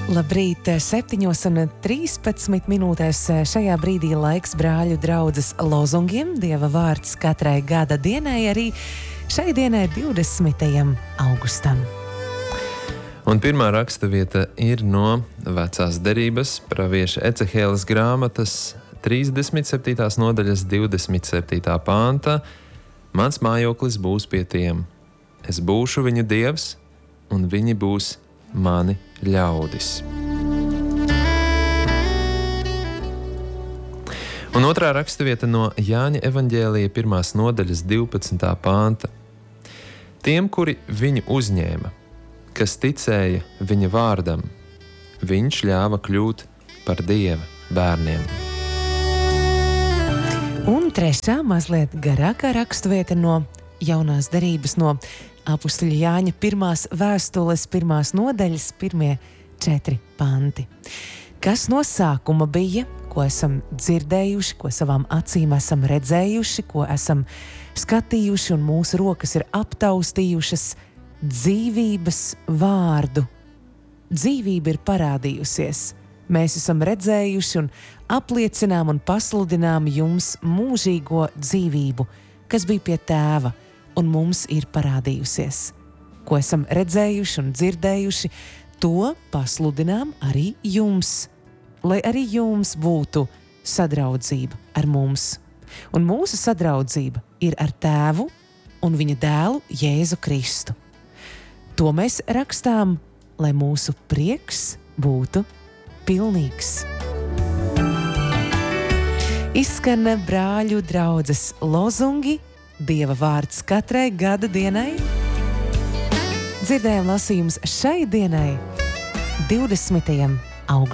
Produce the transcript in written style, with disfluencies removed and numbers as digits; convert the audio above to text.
Labrīt, 7:13 minūtēs šajā brīdī laiks brāļu draudzes lozungiem, Dieva vārds katrai gada dienai, arī šai dienai 20. augustam. Un pirmā rakstavieta ir no Vecās derības pravieša Ecehēles grāmatas 37. nodaļas 27. pānta. Mans mājoklis būs pie tiem. Es būšu viņu dievs, un viņi būs mani ļaudis. Un otrā rakstavieta no Jāņa evaņģēlija 1. nodaļas 12. pānta. Tiem, kuri viņu uzņēma, kas ticēja viņa vārdam, viņš ļāva kļūt par Dieva bērniem. Un trešā mazliet garākā rakstvieta no Jaunās derības, no Apustuļa Jāņa 1. vēstules 1. nodaļas 1. 4 panti. Kas no sākuma bija, ko esam dzirdējuši, ko savām acīm esam redzējuši, ko esam skatījuši un mūsu rokas ir aptaustījušas, dzīvības vārdu. Dzīvība ir parādījusies. Mēs esam redzējuši un apliecinām un pasludinām jums mūžīgo dzīvību, kas bija pie tēva un mums ir parādījusies. Ko esam redzējuši un dzirdējuši, to pasludinām arī jums, lai arī jums būtu sadraudzība ar mums. Un mūsu sadraudzība ir ar tēvu un viņa dēlu Jēzu Kristu. To mēs rakstām, lai mūsu prieks būtu pilnīgs. Izskan brāļu draudzes lozungi, Dieva vārds katrai gada dienai. Dzirdējām lasījums šai dienai, 20. augustam.